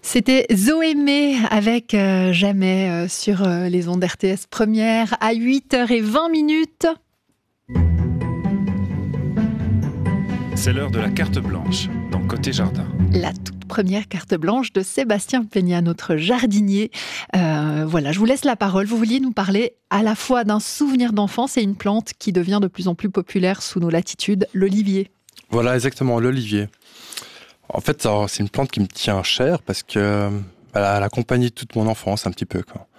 C'était Zoémé avec Jamais sur les ondes RTS Première à 8h20. C'est l'heure de la carte blanche dans Côté Jardin. La toute première carte blanche de Sébastien Peña, notre jardinier. Voilà, je vous laisse la parole. Vous vouliez nous parler à la fois d'un souvenir d'enfance et une plante qui devient de plus en plus populaire sous nos latitudes, l'olivier. Voilà, exactement, l'olivier. En fait, c'est une plante qui me tient cher parce que elle a accompagné toute mon enfance un petit peu, quoi.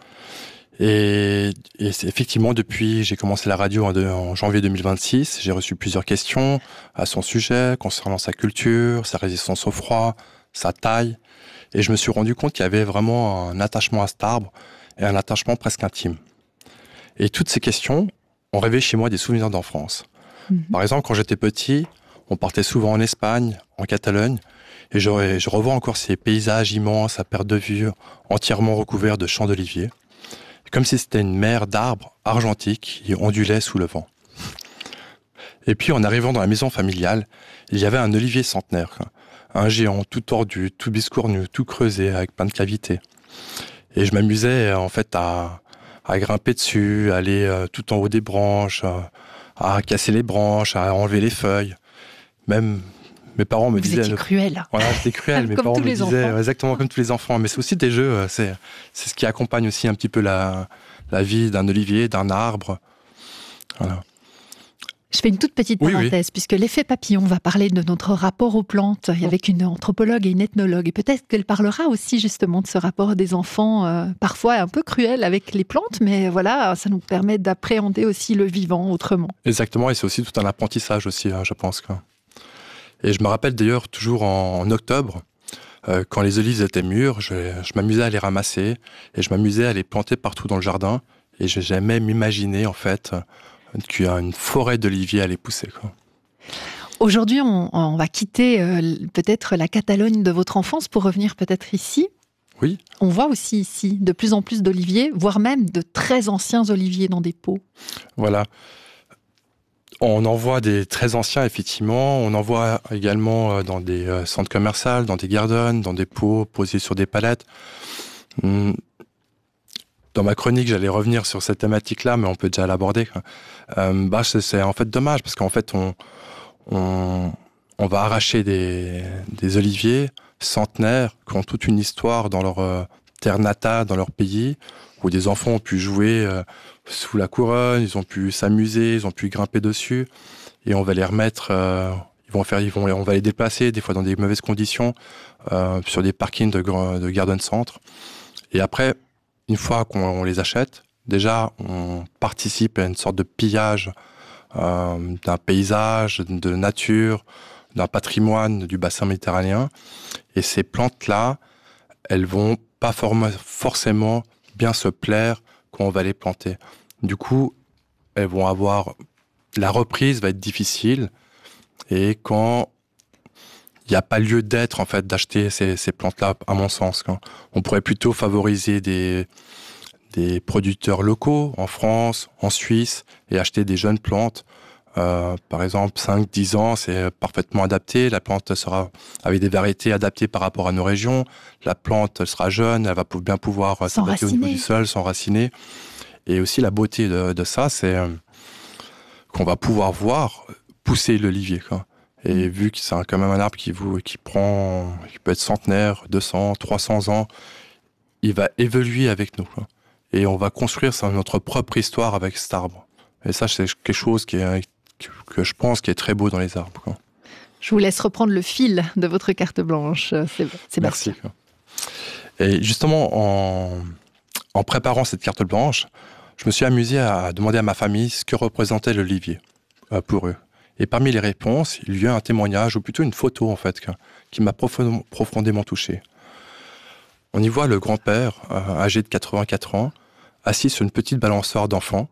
Et c'est effectivement, depuis, j'ai commencé la radio en janvier 2026, j'ai reçu plusieurs questions à son sujet, concernant sa culture, sa résistance au froid, sa taille. Et je me suis rendu compte qu'il y avait vraiment un attachement à cet arbre et un attachement presque intime. Et toutes ces questions ont réveillé chez moi des souvenirs d'enfance. Par exemple, quand j'étais petit, on partait souvent en Espagne, en Catalogne, et je revois encore ces paysages immenses à perte de vue, entièrement recouverts de champs d'oliviers, comme si c'était une mer d'arbres argentiques qui ondulait sous le vent. Et puis, en arrivant dans la maison familiale, il y avait un olivier centenaire, quoi. Un géant tout tordu, tout biscornu, tout creusé, avec plein de cavités. Et je m'amusais en fait à grimper dessus, à aller tout en haut des branches, à casser les branches, à enlever les feuilles. Même mes parents me disaient... Vous étiez cruel. Voilà, j'étais cruel. Mes parents me disaient exactement comme tous les enfants. Mais c'est aussi des jeux. C'est ce qui accompagne aussi un petit peu la vie d'un olivier, d'un arbre. Voilà. Je fais une toute petite parenthèse, puisque l'effet papillon va parler de notre rapport aux plantes avec une anthropologue et une ethnologue. Et peut-être qu'elle parlera aussi justement de ce rapport des enfants, parfois un peu cruel avec les plantes, mais voilà, ça nous permet d'appréhender aussi le vivant autrement. Exactement, et c'est aussi tout un apprentissage aussi, je pense, quoi. Et je me rappelle d'ailleurs toujours en octobre, quand les olives étaient mûres, je m'amusais à les ramasser et je m'amusais à les planter partout dans le jardin. Et je n'ai jamais imaginé en fait qu'il y a une forêt d'oliviers à les pousser, quoi. Aujourd'hui, on va quitter peut-être la Catalogne de votre enfance pour revenir peut-être ici. Oui. On voit aussi ici de plus en plus d'oliviers, voire même de très anciens oliviers dans des pots. Voilà. On en voit des très anciens, effectivement. On en voit également dans des centres commerciaux, dans des gardens, dans des pots posés sur des palettes. Dans ma chronique, j'allais revenir sur cette thématique-là, mais on peut déjà l'aborder, quoi. C'est en fait dommage, parce qu'en fait, on va arracher des oliviers centenaires qui ont toute une histoire dans leur terre natale, dans leur pays, où des enfants ont pu jouer sous la couronne, ils ont pu s'amuser, ils ont pu grimper dessus, et on va les remettre, on va les déplacer, des fois dans des mauvaises conditions, sur des parkings de garden centre. Et après, une fois qu'on les achète, déjà, on participe à une sorte de pillage d'un paysage, de nature, d'un patrimoine du bassin méditerranéen. Et ces plantes-là, elles vont pas forcément bien se plaire quand on va les planter. Du coup, elles vont avoir... La reprise va être difficile. Et quand il n'y a pas lieu d'être, en fait, d'acheter ces plantes-là, à mon sens, quoi. On pourrait plutôt favoriser des producteurs locaux en France, en Suisse, et acheter des jeunes plantes. Par exemple, 5-10 ans, c'est parfaitement adapté. La plante sera avec des variétés adaptées par rapport à nos régions. La plante, elle sera jeune, elle va bien pouvoir s'abattre au niveau du sol, s'enraciner. Et aussi, la beauté de ça, c'est qu'on va pouvoir voir pousser l'olivier, quoi. Et vu que c'est quand même un arbre qui peut être centenaire, 200, 300 ans, il va évoluer avec nous, quoi. Et on va construire notre propre histoire avec cet arbre. Et ça, c'est quelque chose que je pense qui est très beau dans les arbres, quoi. Je vous laisse reprendre le fil de votre carte blanche, Sébastien. Merci. Et justement, en préparant cette carte blanche, je me suis amusé à demander à ma famille ce que représentait l'olivier pour eux. Et parmi les réponses, il y a eu un témoignage, ou plutôt une photo en fait, qui m'a profondément touché. On y voit le grand-père, âgé de 84 ans, assis sur une petite balançoire d'enfant.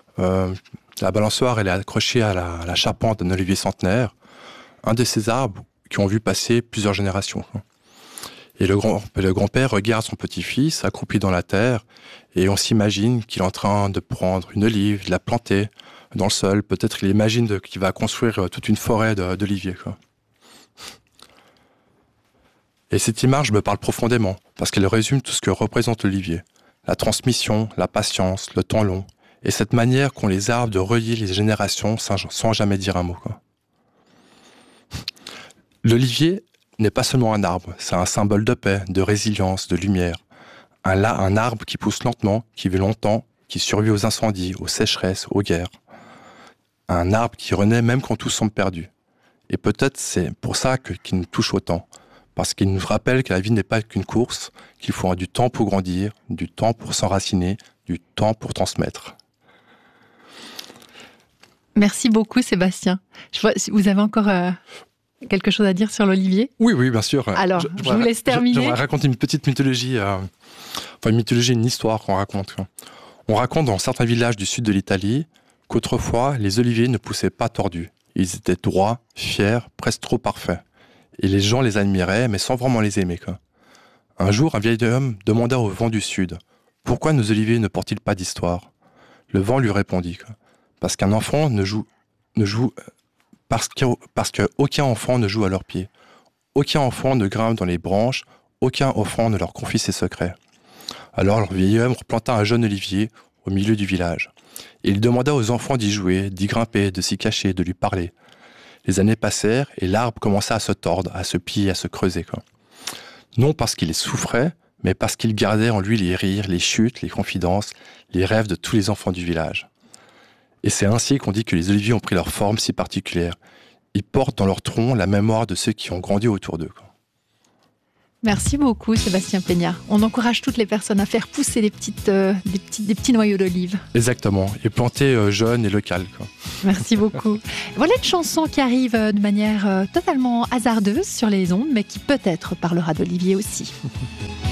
La balançoire, elle est accrochée à la charpente d'un olivier centenaire, un de ces arbres qui ont vu passer plusieurs générations. Et le grand-père regarde son petit-fils accroupi dans la terre, et on s'imagine qu'il est en train de prendre une olive, de la planter dans le sol. Peut-être qu'il imagine qu'il va construire toute une forêt d'oliviers, quoi. Et cette image me parle profondément, parce qu'elle résume tout ce que représente l'olivier. La transmission, la patience, le temps long, et cette manière qu'ont les arbres de relier les générations sans jamais dire un mot. L'olivier n'est pas seulement un arbre, c'est un symbole de paix, de résilience, de lumière. Un arbre qui pousse lentement, qui vit longtemps, qui survit aux incendies, aux sécheresses, aux guerres. Un arbre qui renaît même quand tout semble perdu. Et peut-être c'est pour ça qu'il nous touche autant. Parce qu'il nous rappelle que la vie n'est pas qu'une course, qu'il faut du temps pour grandir, du temps pour s'enraciner, du temps pour transmettre. Merci beaucoup Sébastien. Vous avez encore quelque chose à dire sur l'olivier ? Oui, bien sûr. Alors, je vous laisse terminer. J'aimerais raconter une petite mythologie, une histoire qu'on raconte. On raconte dans certains villages du sud de l'Italie qu'autrefois, les oliviers ne poussaient pas tordus. Ils étaient droits, fiers, presque trop parfaits. Et les gens les admiraient, mais sans vraiment les aimer. Un jour, un vieil homme demanda au vent du sud « Pourquoi nos oliviers ne portent-ils pas d'histoire ?» Le vent lui répondit « Parce qu'un enfant parce qu'aucun enfant ne joue à leurs pieds. Aucun enfant ne grimpe dans les branches, aucun enfant ne leur confie ses secrets. » Alors le vieil homme replanta un jeune olivier au milieu du village. Et il demanda aux enfants d'y jouer, d'y grimper, de s'y cacher, de lui parler. Les années passèrent et l'arbre commença à se tordre, à se plier, à se creuser. Non parce qu'il souffrait, mais parce qu'il gardait en lui les rires, les chutes, les confidences, les rêves de tous les enfants du village. Et c'est ainsi qu'on dit que les oliviers ont pris leur forme si particulière. Ils portent dans leur tronc la mémoire de ceux qui ont grandi autour d'eux. Merci beaucoup Sébastien Peignard. On encourage toutes les personnes à faire pousser des petits noyaux d'olive. Exactement, et planter jeune et local. Merci beaucoup. Voilà une chanson qui arrive de manière totalement hasardeuse sur les ondes, mais qui peut-être parlera d'olivier aussi.